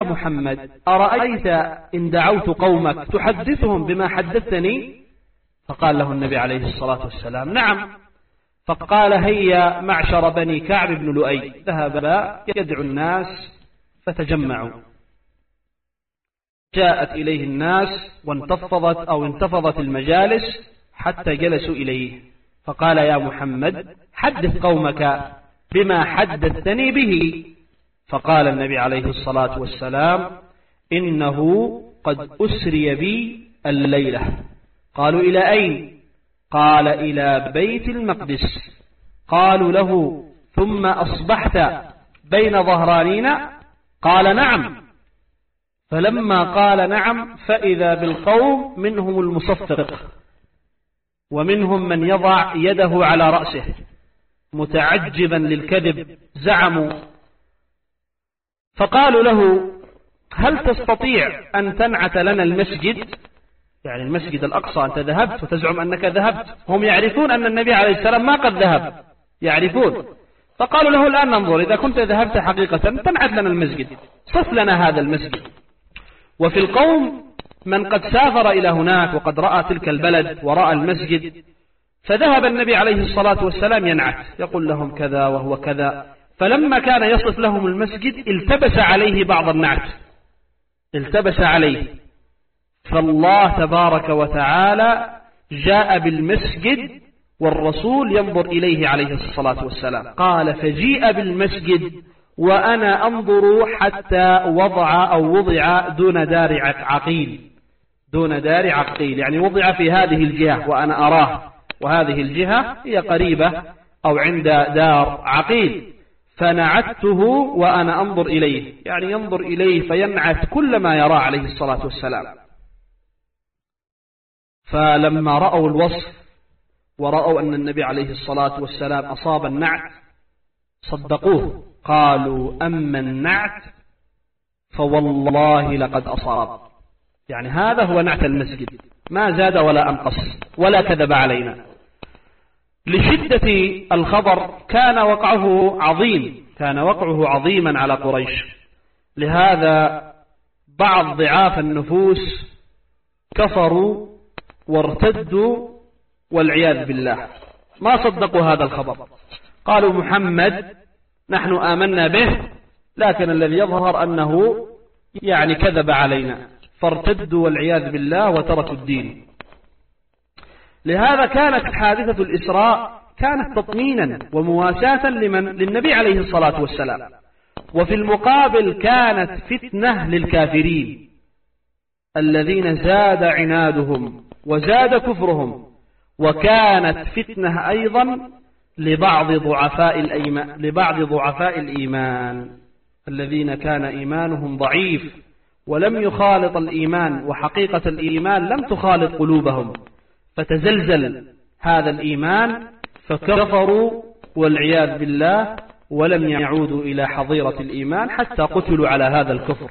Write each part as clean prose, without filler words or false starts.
محمد أرأيت إن دعوت قومك تحدثهم بما حدثتني؟ فقال له النبي عليه الصلاة والسلام نعم. فقال هيا معشر بني كعب بن لؤي. ذهب يدعو الناس فتجمعوا، جاءت إليه الناس وانتفضت المجالس حتى جلسوا إليه. فقال يا محمد حدث قومك بما حدثتني به. فقال النبي عليه الصلاة والسلام إنه قد أسري بي الليلة. قالوا إلى أين؟ قال إلى بيت المقدس. قالوا له ثم أصبحت بين ظهرانينا؟ قال نعم. فلما قال نعم فإذا بالقوم منهم المصفق ومنهم من يضع يده على رأسه متعجبا للكذب زعموا. فقالوا له هل تستطيع أن تنعت لنا المسجد؟ يعني المسجد الأقصى أنت ذهبت وتزعم أنك ذهبت. هم يعرفون أن النبي عليه السلام ما قد ذهب، يعرفون. فقالوا له الآن ننظر إذا كنت ذهبت حقيقة تنعت لنا المسجد، صف لنا هذا المسجد. وفي القوم من قد سافر إلى هناك وقد رأى تلك البلد ورأى المسجد. فذهب النبي عليه الصلاة والسلام ينعت يقول لهم كذا وهو كذا. فلما كان يصف لهم المسجد التبس عليه بعض النعت، التبس عليه. فالله تبارك وتعالى جاء بالمسجد والرسول ينظر إليه عليه الصلاة والسلام. قال فجيء بالمسجد وأنا أنظر حتى وضع دون دار عقيل، دون دار عقيل يعني وضع في هذه الجهة وأنا أراه، وهذه الجهة هي قريبة أو عند دار عقيل. فنعته وأنا أنظر إليه، يعني ينظر إليه فينعت كل ما يرى عليه الصلاة والسلام. فلما رأوا الوصف ورأوا أن النبي عليه الصلاة والسلام أصاب النعت صدقوه، قالوا أما النعت فوالله لقد أصاب. يعني هذا هو نعت المسجد، ما زاد ولا أنقص ولا كذب علينا. لشدة الخبر كان وقعه عظيما على قريش. لهذا بعض ضعاف النفوس كفروا وارتدوا والعياذ بالله، ما صدقوا هذا الخبر. قالوا محمد نحن آمنا به، لكن الذي يظهر أنه يعني كذب علينا، فارتدوا والعياذ بالله وتركوا الدين. لهذا كانت حادثة الإسراء كانت تطمينا ومواساة للنبي عليه الصلاة والسلام، وفي المقابل كانت فتنة للكافرين الذين زاد عنادهم وزاد كفرهم، وكانت فتنة أيضا لبعض ضعفاء الإيمان الذين كان إيمانهم ضعيف ولم يخالط الإيمان، وحقيقة الإيمان لم تخالط قلوبهم، فتزلزل هذا الإيمان فكفروا والعياذ بالله، ولم يعودوا إلى حظيرة الإيمان حتى قتلوا على هذا الكفر.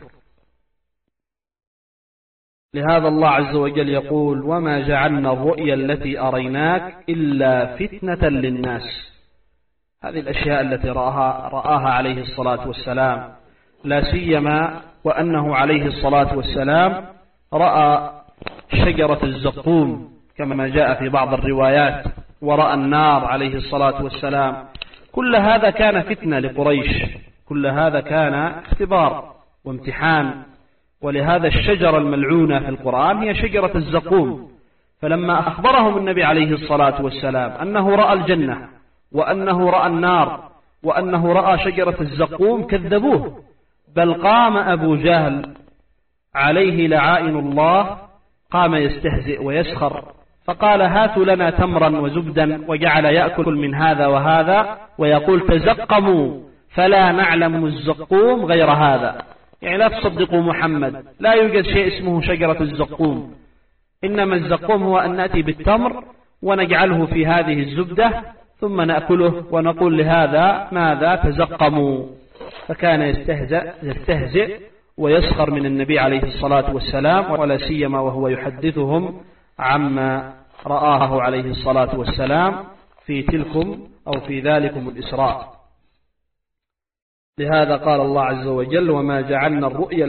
لهذا الله عز وجل يقول وما جعلنا الرؤيا التي أريناك إلا فتنة للناس. هذه الأشياء التي رآها عليه الصلاة والسلام، لا سيما وأنه عليه الصلاة والسلام رأى شجرة الزقوم كما جاء في بعض الروايات، ورأى النار عليه الصلاة والسلام. كل هذا كان فتنة لقريش، كل هذا كان اختبار وامتحان. ولهذا الشجرة الملعونة في القرآن هي شجرة الزقوم. فلما أخبرهم النبي عليه الصلاة والسلام أنه رأى الجنة وأنه رأى النار وأنه رأى شجرة الزقوم كذبوه، بل قام أبو جهل عليه لعائن الله قام يستهزئ ويسخر، فقال هاتوا لنا تمرا وزبدا، وجعل يأكل من هذا وهذا ويقول تزقموا فلا نعلم الزقوم غير هذا. يعني لا تصدقوا محمد، لا يوجد شيء اسمه شجرة الزقوم، إنما الزقوم هو أن نأتي بالتمر ونجعله في هذه الزبدة ثم نأكله ونقول لهذا ماذا تزقموا. فكان يستهزئ ويسخر من النبي عليه الصلاة والسلام، ولا سيما وهو يحدثهم عما رآه عليه الصلاة والسلام في تلكم أو في ذلكم الإسراء. لهذا قال الله عز وجل وما جعلنا الرؤيا